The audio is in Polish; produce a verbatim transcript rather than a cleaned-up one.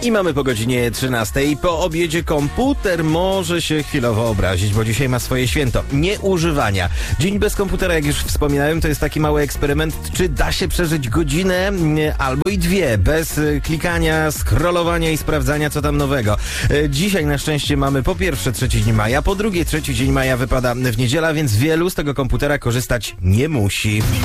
I mamy po godzinie trzynastej. Po obiedzie komputer może się chwilowo obrazić, bo dzisiaj ma swoje święto. Nieużywania. Dzień bez komputera, jak już wspominałem, to jest taki mały eksperyment, czy da się przeżyć godzinę albo i dwie bez klikania, scrollowania i sprawdzania, co tam nowego. Dzisiaj na szczęście mamy po pierwsze trzeci dzień maja, po drugie trzeci dzień maja wypada w niedziela, więc wielu z tego komputera korzystać nie musi.